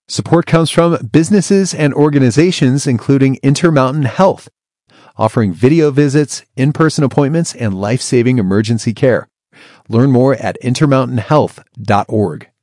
Support comes from businesses and organizations including Intermountain Health, offering video visits, in-person appointments, and life-saving emergency care. Learn more at intermountainhealth.org.